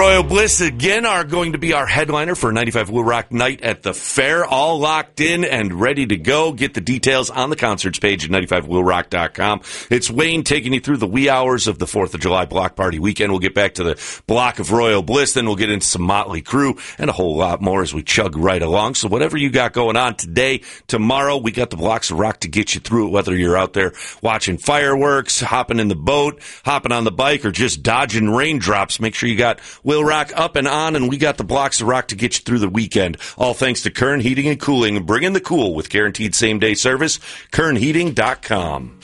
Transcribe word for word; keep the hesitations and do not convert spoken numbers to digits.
Royal Bliss again are going to be our headliner for ninety-five Will Rock Night at the Fair. All locked in and ready to go. Get the details on the concerts page at ninety-five will rock dot com. It's Wayne taking you through the wee hours of the fourth of July block party weekend. We'll get back to the block of Royal Bliss, then we'll get into some Motley Crue and a whole lot more as we chug right along. So whatever you got going on today, tomorrow, we got the blocks of rock to get you through it, whether you're out there watching fireworks, hopping in the boat, hopping on the bike, or just dodging raindrops. Make sure you got Will Rock up and on, and we got the blocks of rock to get you through the weekend. All thanks to Kern Heating and Cooling. Bring in the cool with guaranteed same-day service. Kern Heating dot com.